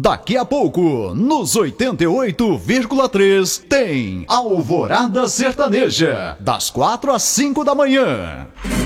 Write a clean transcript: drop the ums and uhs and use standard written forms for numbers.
Daqui a pouco, nos 88,3, tem Alvorada Sertaneja, das 4 às 5 da manhã.